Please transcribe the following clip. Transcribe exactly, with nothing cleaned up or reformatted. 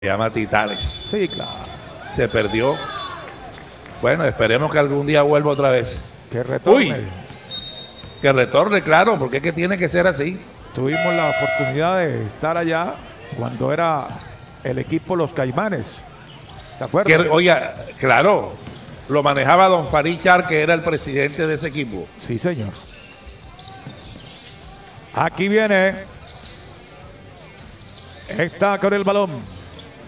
Se llama Titanes. Sí, claro. Se perdió. Bueno, esperemos que algún día vuelva otra vez. Que retorne. Uy, que retorne, claro, porque es que tiene que ser así. Tuvimos la oportunidad de estar allá cuando era el equipo Los Caimanes. ¿Se acuerdan? Que, oiga, claro, lo manejaba don Farid Char, que era el presidente de ese equipo. Sí, señor. Aquí viene. Está con el balón.